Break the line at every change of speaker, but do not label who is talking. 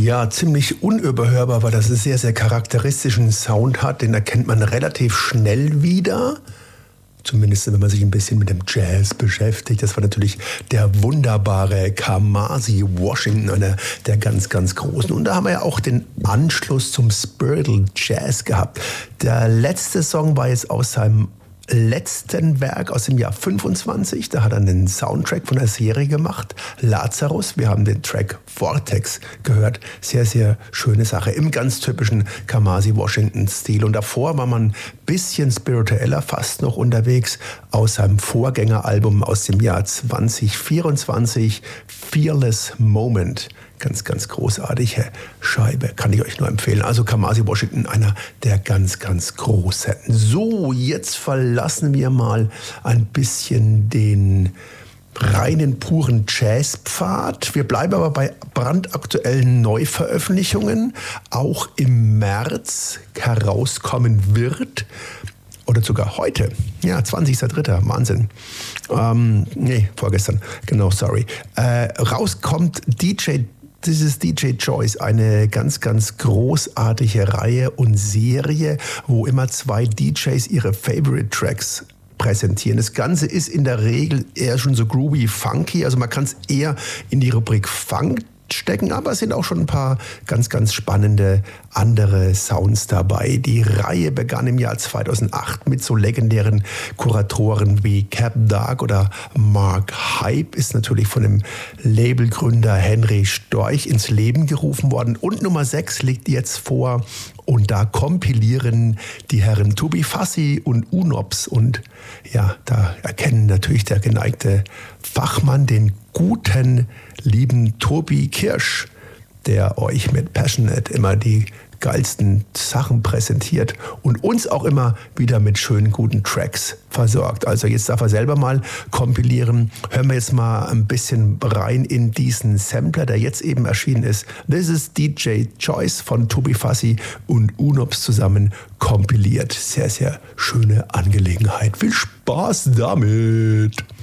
Ja, ziemlich unüberhörbar, weil das einen sehr, sehr charakteristischen Sound hat. Den erkennt man relativ schnell wieder. Zumindest, wenn man sich ein bisschen mit dem Jazz beschäftigt. Das war natürlich der wunderbare Kamasi Washington, einer der ganz, ganz Großen. Und da haben wir ja auch den Anschluss zum Spiritual Jazz gehabt. Der letzte Song war jetzt aus seinem letzten Werk aus dem Jahr 25. Da hat er einen Soundtrack von der Serie gemacht, Lazarus. Wir haben den Track Vortex gehört. Sehr, sehr schöne Sache im ganz typischen Kamasi Washington-Stil. Und davor war man ein bisschen spiritueller fast noch unterwegs aus seinem Vorgängeralbum aus dem Jahr 2024, Fearless Moment. Ganz, ganz großartige Scheibe, kann ich euch nur empfehlen. Also Kamasi Washington, einer der ganz, ganz Großen. So, jetzt verlassen wir mal ein bisschen den reinen, puren Jazzpfad. Wir bleiben aber bei brandaktuellen Neuveröffentlichungen, auch im März herauskommen wird. Oder sogar heute. Ja, 20.03. Wahnsinn. Vorgestern. Genau, sorry. Rauskommt Das ist DJ Choice, eine ganz, ganz großartige Reihe und Serie, wo immer 2 DJs ihre Favorite Tracks präsentieren. Das Ganze ist in der Regel eher schon so groovy, funky, also man kann es eher in die Rubrik Funk stecken, aber es sind auch schon ein paar ganz, ganz spannende andere Sounds dabei. Die Reihe begann im Jahr 2008 mit so legendären Kuratoren wie Cap Dark oder Mark Hype, ist natürlich von dem Labelgründer Henry Storch ins Leben gerufen worden. Und Nummer 6 liegt jetzt vor und da kompilieren die Herren Tobi Fassi und Unops und ja, da erkennen natürlich der geneigte Fachmann den guten, lieben Tobi Kirsch, der euch mit Passionate immer die geilsten Sachen präsentiert und uns auch immer wieder mit schönen, guten Tracks versorgt. Also jetzt darf er selber mal kompilieren. Hören wir jetzt mal ein bisschen rein in diesen Sampler, der jetzt eben erschienen ist. This is DJ Choice von Tobi Fassi und Unops zusammen kompiliert. Sehr, sehr schöne Angelegenheit. Viel Spaß damit!